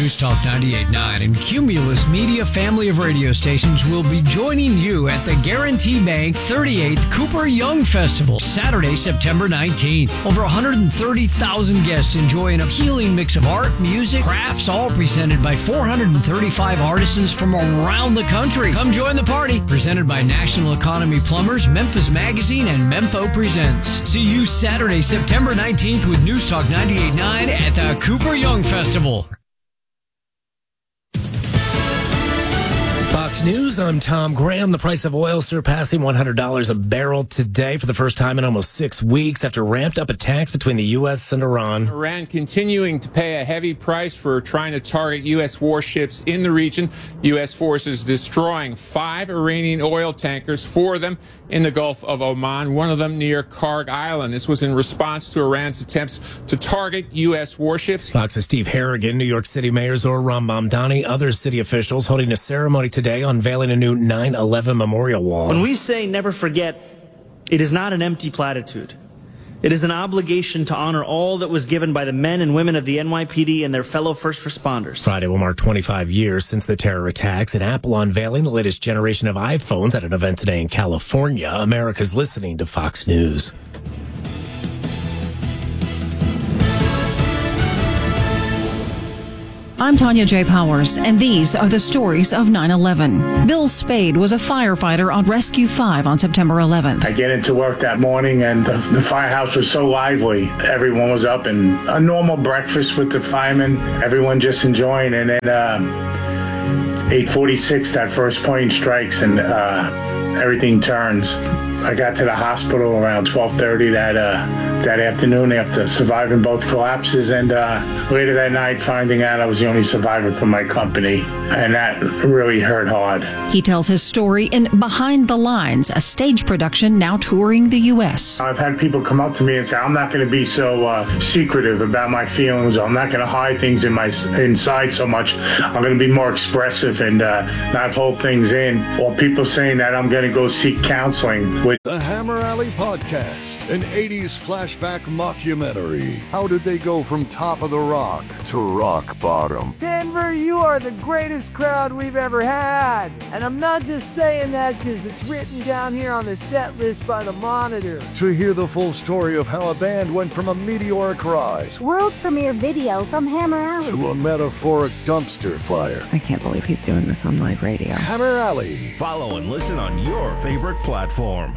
News Talk 98.9 and Cumulus Media family of radio stations will be joining you at the Guarantee Bank 38th Cooper Young Festival, Saturday, September 19th. Over 130,000 guests enjoy an appealing mix of art, music, crafts, all presented by 435 artisans from around the country. Come join the party. Presented by National Economy Plumbers, Memphis Magazine, and Mempho Presents. See you Saturday, September 19th with News Talk 98.9 at the Cooper Young Festival. Fox News, I'm Tom Graham. The price of oil surpassing $100 a barrel today for the first time in almost 6 weeks after ramped up attacks between the U.S. and Iran. Iran continuing to pay a heavy price for trying to target U.S. warships in the region. U.S. forces destroying 5 Iranian oil tankers, 4 of them in the Gulf of Oman, one of them near Karg Island. This was in response to Iran's attempts to target U.S. warships. Fox's Steve Harrigan, New York City Mayor Zohar Ramdani, other city officials holding a ceremony today unveiling a new 9/11 memorial wall. When we say never forget, it is not an empty platitude. It is an obligation to honor all that was given by the men and women of the NYPD and their fellow first responders. Friday will mark 25 years since the terror attacks, and Apple unveiling the latest generation of iPhones at an event today in California. America's listening to Fox News. I'm Tanya J. Powers, and these are the stories of 9/11. Bill Spade was a firefighter on Rescue 5 on September 11th. I get into work that morning, and the firehouse was so lively. Everyone was up, and a normal breakfast with the firemen, everyone just enjoying. And then 8:46, that first plane strikes, and everything turns. I got to the hospital around 12:30 that afternoon after surviving both collapses, and later that night finding out I was the only survivor from my company, and that really hurt hard. He tells his story in Behind the Lines, a stage production now touring the U.S. I've had people come up to me and say, I'm not going to be so secretive about my feelings. I'm not going to hide things inside so much. I'm going to be more expressive and not hold things in. Or people saying that I'm going to go seek counseling. The Hammer Alley Podcast, an 80s flashback mockumentary. How did they go from top of the rock to rock bottom? Denver, you are the greatest crowd we've ever had. And I'm not just saying that because it's written down here on the set list by the Monitor. To hear the full story of how a band went from a meteoric rise, world premiere video from Hammer Alley, to a metaphoric dumpster fire. I can't believe he's doing this on live radio. Hammer Alley. Follow and listen on your favorite platform.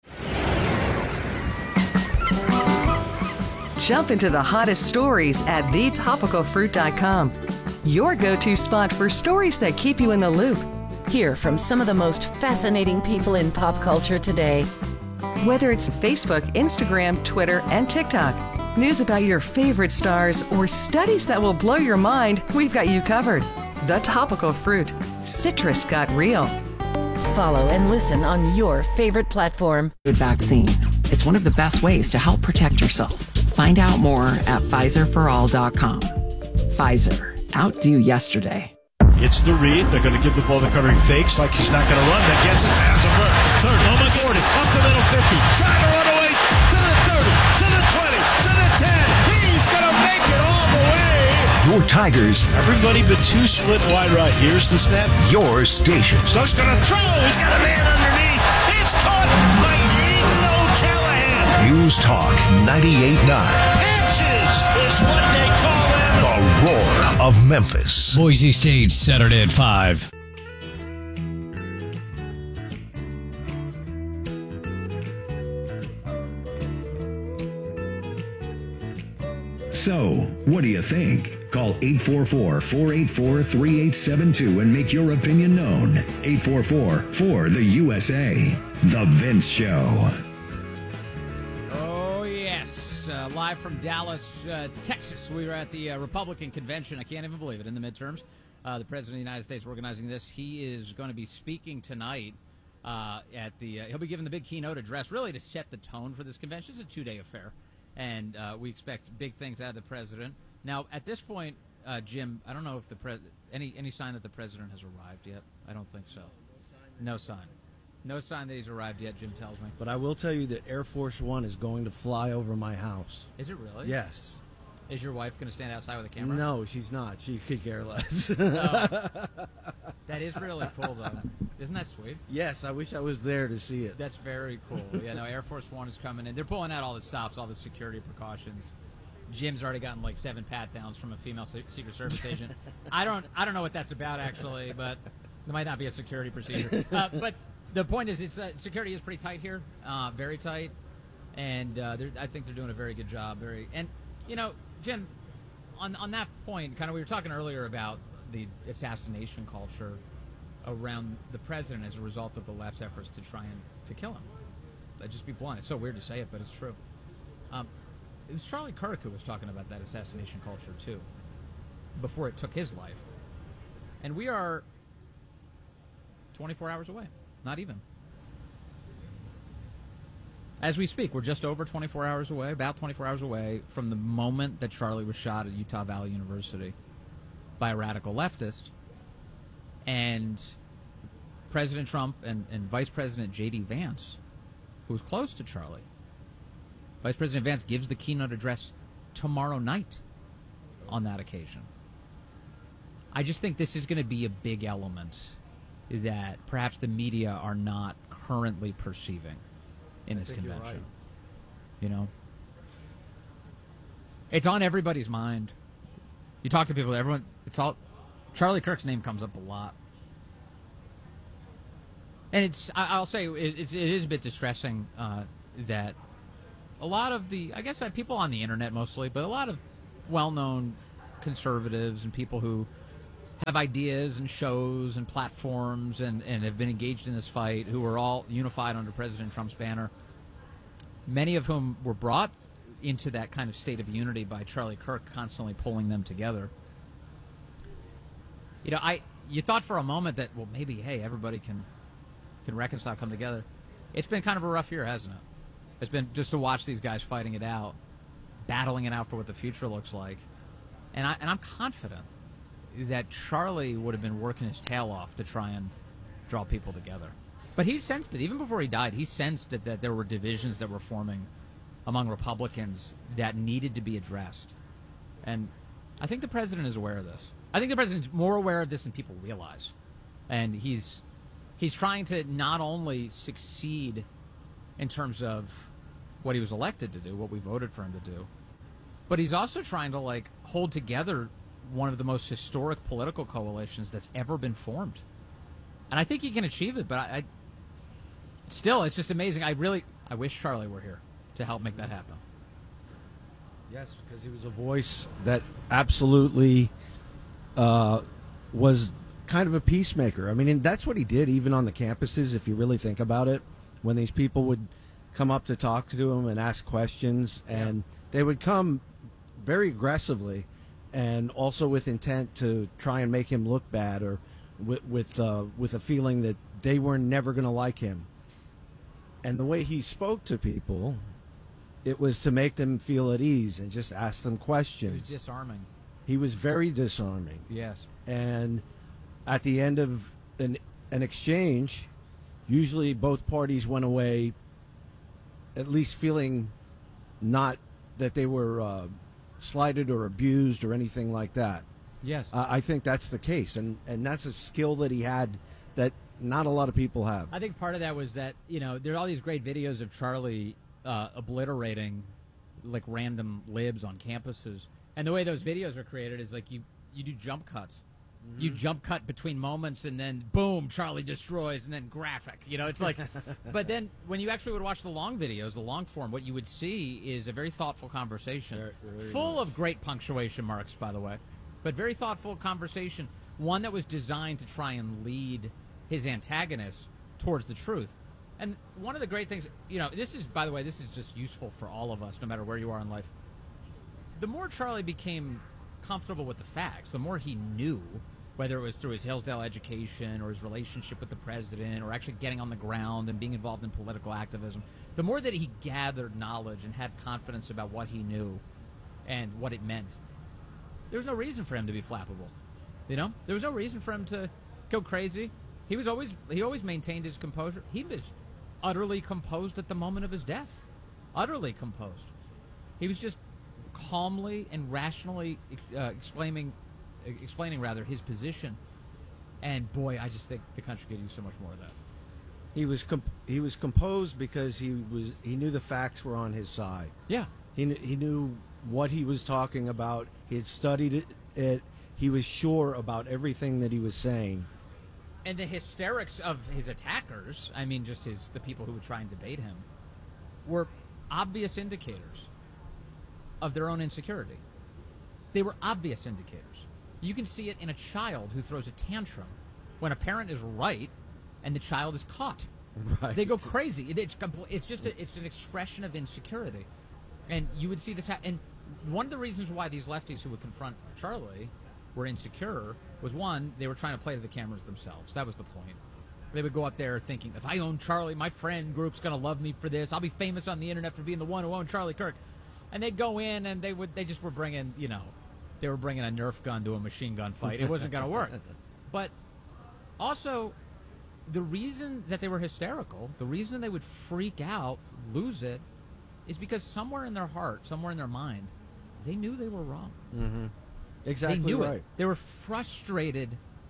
Jump into the hottest stories at thetopicalfruit.com. Your go-to spot for stories that keep you in the loop. Hear from some of the most fascinating people in pop culture today. Whether it's Facebook, Instagram, Twitter, and TikTok, news about your favorite stars, or studies that will blow your mind, we've got you covered. The Topical Fruit. Citrus got real. Follow and listen on your favorite platform. Vaccine. It's one of the best ways to help protect yourself. Find out more at Pfizerforall.com. Pfizer. Outdo yesterday. It's the read. They're going to give the ball to Curry. Fakes like he's not going to run. Then gets it. Has a run. Third. Moment 40. Up the middle 50. Trying to run away to the 30. To the 20. To the 10. He's going to make it all the way. Your Tigers. Everybody but 2 split wide right. Here's the snap. Your station. Stokes going to throw. He's got a man underneath. It's caught by Aiden O'Callahan. News Talk 98.9. Inches is what they call them. The Roar of Memphis. Boise State, Saturday at 5. So, what do you think? Call 844-484-3872 and make your opinion known. 844-4-the-USA. The Vince Show. Oh, yes. Live from Dallas, Texas. We were at the Republican convention. I can't even believe it. In the midterms. The President of the United States organizing this. He is going to be speaking tonight at the... he'll be giving the big keynote address, really to set the tone for this convention. It's a 2-day affair. And we expect big things out of the president. Now, at this point, Jim, I don't know if the any sign that the president has arrived yet. I don't think so. No sign. No sign that he's arrived yet, Jim tells me. But I will tell you that Air Force One is going to fly over my house. Is it really? Yes. Is your wife going to stand outside with a camera? No, she's not. She could care less. That is really cool, though. Isn't that sweet? Yes, I wish I was there to see it. That's very cool. Yeah, no, Air Force One is coming in. They're pulling out all the stops, all the security precautions. Jim's already gotten like 7 pat-downs from a female Secret Service agent. I don't know what that's about, actually, but there might not be a security procedure. But the point is, security is pretty tight here, very tight, and I think they're doing a very good job. And you know, Jim, on that point, kind of we were talking earlier about the assassination culture around the president as a result of the left's efforts to try and to kill him. I'd just be blunt. It's so weird to say it, but it's true. It was Charlie Kirk who was talking about that assassination culture, too, before it took his life. And we are 24 hours away. Not even. As we speak, we're just over 24 hours away, about 24 hours away from the moment that Charlie was shot at Utah Valley University by a radical leftist. And President Trump and Vice President J.D. Vance, who was close to Charlie, Vice President Vance gives the keynote address tomorrow night on that occasion. I just think this is going to be a big element that perhaps the media are not currently perceiving in this convention. Right. You know? It's on everybody's mind. You talk to people, everyone, it's all... Charlie Kirk's name comes up a lot. And I'll say, it is a bit distressing that a lot of the, I guess people on the internet mostly, but a lot of well-known conservatives and people who have ideas and shows and platforms and have been engaged in this fight, who are all unified under President Trump's banner, many of whom were brought into that kind of state of unity by Charlie Kirk constantly pulling them together. You know, you thought for a moment that, well, maybe, hey, everybody can reconcile, come together. It's been kind of a rough year, hasn't it? It's been just to watch these guys fighting it out, battling it out for what the future looks like. And I'm confident that Charlie would have been working his tail off to try and draw people together. But he sensed it. Even before he died, he sensed that there were divisions that were forming among Republicans that needed to be addressed. And I think the president is aware of this. I think the president's more aware of this than people realize. And he's trying to not only succeed in terms of what he was elected to do, what we voted for him to do, but he's also trying to, like, hold together one of the most historic political coalitions that's ever been formed. And I think he can achieve it, but I still, it's just amazing. I wish Charlie were here to help make that happen. Yes, because he was a voice that absolutely was kind of a peacemaker. I mean, and that's what he did even on the campuses, if you really think about it, when these people would come up to talk to him and ask questions, and they would come very aggressively and also with intent to try and make him look bad, or with a feeling that they were never going to like him. And the way he spoke to people, it was to make them feel at ease and just ask them questions. He was disarming. He was very disarming. Yes. And at the end of an exchange, usually both parties went away at least feeling not that they were slighted or abused or anything like that. Yes. I think that's the case, and that's a skill that he had that not a lot of people have. I think part of that was that, you know, there are all these great videos of Charlie obliterating, like, random libs on campuses. And the way those videos are created is, like, you do jump cuts. Mm-hmm. You jump cut between moments, and then, boom, Charlie destroys, and then graphic. You know, it's like... But then, when you actually would watch the long videos, the long form, what you would see is a very thoughtful conversation. Full of great punctuation marks, by the way. But very thoughtful conversation. One that was designed to try and lead his antagonist towards the truth. And one of the great things... You know, this is, by the way, this is just useful for all of us, no matter where you are in life. The more Charlie became comfortable with the facts, the more he knew, whether it was through his Hillsdale education or his relationship with the president or actually getting on the ground and being involved in political activism, the more that he gathered knowledge and had confidence about what he knew and what it meant, there was no reason for him to be flappable. You know? There was no reason for him to go crazy. He always maintained his composure. He was utterly composed at the moment of his death. Utterly composed. He was just calmly and rationally explaining his position. And boy, I just think the country could use so much more of that. He was composed because he knew the facts were on his side. Yeah, he knew what he was talking about. He had studied it. He was sure about everything that he was saying. And the hysterics of his attackers, I mean, just the people who would try and debate him, were obvious indicators of their own insecurity. They were obvious indicators. You can see it in a child who throws a tantrum when a parent is right and the child is caught. Right. They go crazy. It's just an expression of insecurity. And you would see this happen. And one of the reasons why these lefties who would confront Charlie were insecure was, one, they were trying to play to the cameras themselves. That was the point. They would go up there thinking, if I own Charlie, my friend group's going to love me for this. I'll be famous on the internet for being the one who owned Charlie Kirk. And they'd go in and they were bringing, they were bringing a Nerf gun to a machine gun fight. It wasn't going to work. But also, the reason that they were hysterical, the reason they would freak out, lose it, is because somewhere in their heart, somewhere in their mind, they knew they were wrong. Mm-hmm. Exactly they knew right. It. They were frustrated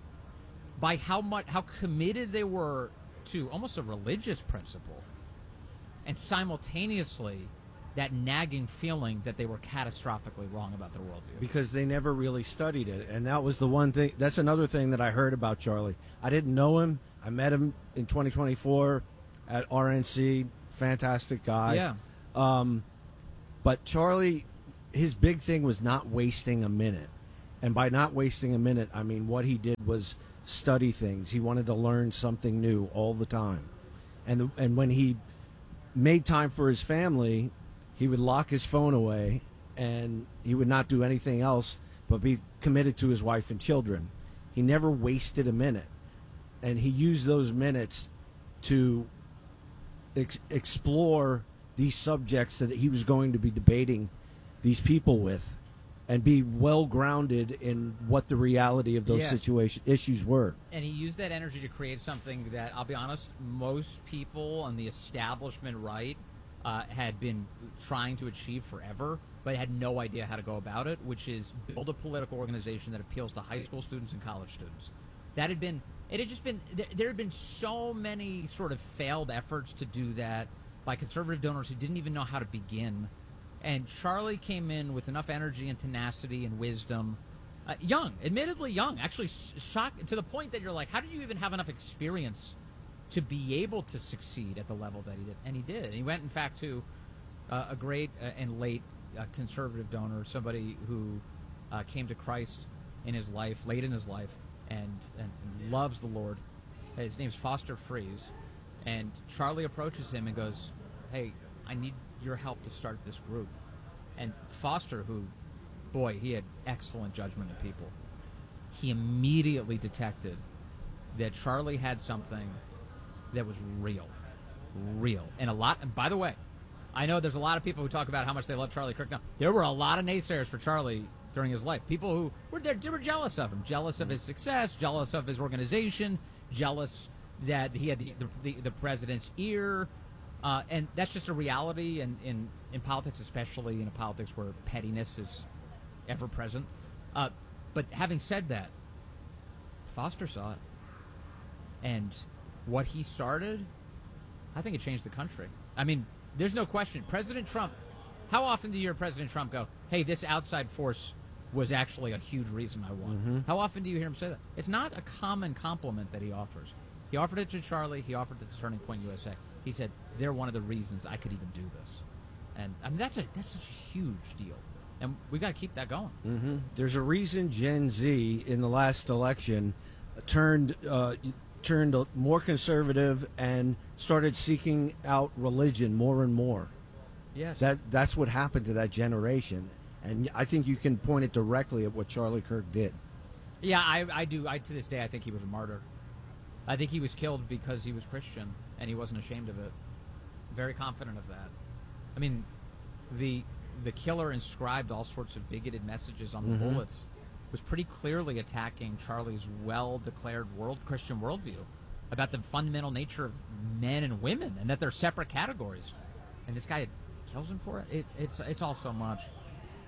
by how committed they were to almost a religious principle, and simultaneously that nagging feeling that they were catastrophically wrong about their worldview. Because they never really studied it. And that was the one thing. That's another thing that I heard about Charlie. I didn't know him. I met him in 2024 at RNC. Fantastic guy. Yeah. But Charlie, his big thing was not wasting a minute. And by not wasting a minute, I mean what he did was study things. He wanted to learn something new all the time. And when he made time for his family, he would lock his phone away and he would not do anything else but be committed to his wife and children. He never wasted a minute. And he used those minutes to explore these subjects that he was going to be debating these people with, and be well grounded in what the reality of those issues were. And he used that energy to create something that, I'll be honest, most people on the establishment right had been trying to achieve forever, but had no idea how to go about it, which is build a political organization that appeals to high school students and college students. There had been so many sort of failed efforts to do that by conservative donors who didn't even know how to begin. And Charlie came in with enough energy and tenacity and wisdom, admittedly young, actually shocked to the point that you're like, how did you even have enough experience to be able to succeed at the level that he did? And he did. And he went, in fact, to a great and late conservative donor, somebody who came to Christ in his life, late in his life, and loves the Lord. His name's Foster Freeze. And Charlie approaches him and goes, hey, I need your help to start this group. And Foster, who, boy, he had excellent judgment of people, he immediately detected that Charlie had something that was real. And by the way, I know there's a lot of people who talk about how much they love Charlie Kirk. Now, there were a lot of naysayers for Charlie during his life. People who were jealous of him, jealous of his success, jealous of his organization, jealous that he had the president's ear. And that's just a reality in politics, especially in a politics where pettiness is ever present. But having said that, Foster saw it. And what he started, I think it changed the country. I mean, there's no question. President Trump, how often do you hear President Trump go, hey, this outside force was actually a huge reason I won? Mm-hmm. How often do you hear him say that? It's not a common compliment that he offers. He offered it to Charlie. He offered it to Turning Point USA. He said, they're one of the reasons I could even do this. And I mean, that's such a huge deal. And we got to keep that going. Mm-hmm. There's a reason Gen Z in the last election turned more conservative and started seeking out religion more and more. Yes. That's what happened to that generation. And I think you can point it directly at what Charlie Kirk did. Yeah, I do. To this day, I think he was a martyr. I think he was killed because he was Christian, and he wasn't ashamed of it. Very confident of that. I mean, the killer inscribed all sorts of bigoted messages on the bullets, was pretty clearly attacking Charlie's well-declared Christian worldview about the fundamental nature of men and women, and that they're separate categories. And this guy kills him for it. It's all so much.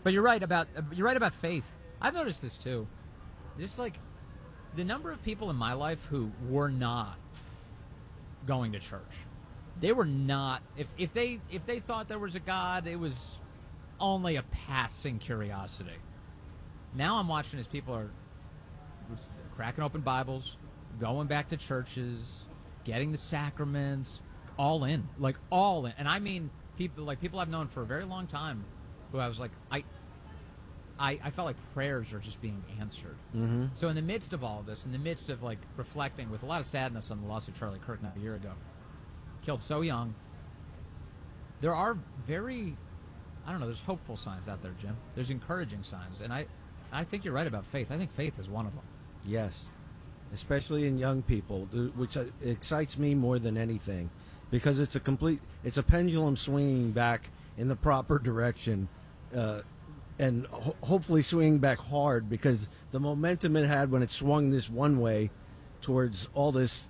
But you're right about faith. I've noticed this too. Just like the number of people in my life who were not going to church. They were not. If they thought there was a God, it was only a passing curiosity. Now I'm watching as people are cracking open Bibles, going back to churches, getting the sacraments, all in. And I mean people I've known for a very long time who I was like, I felt like prayers are just being answered. Mm-hmm. So in the midst of all of this, in the midst of like reflecting with a lot of sadness on the loss of Charlie Kirk now a year ago, killed so young, there are there's hopeful signs out there, Jim. There's encouraging signs. And I think you're right about faith. I think faith is one of them. Yes, especially in young people, which excites me more than anything, because it's a pendulum swinging back in the proper direction, and hopefully swinging back hard, because the momentum it had when it swung this one way towards all this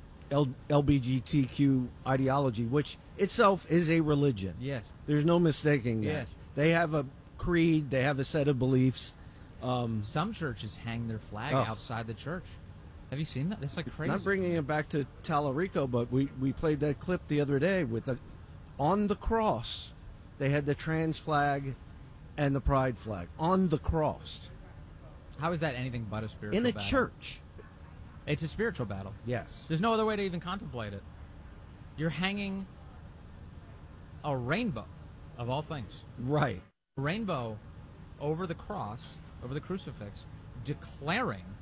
LGBTQ ideology, which itself is a religion. Yes. There's no mistaking that. Yes. They have a creed, they have a set of beliefs. Some churches hang their flag outside the church. Have you seen that? It's like crazy. Not bringing it back to Tallarico, but we played that clip the other day with on the cross, they had the trans flag and the pride flag on the cross. How is that anything but a spiritual battle? In a battle? church. It's a spiritual battle. Yes. There's no other way to even contemplate it. You're hanging a rainbow, of all things. Right. A rainbow over the cross, over the crucifix, declaring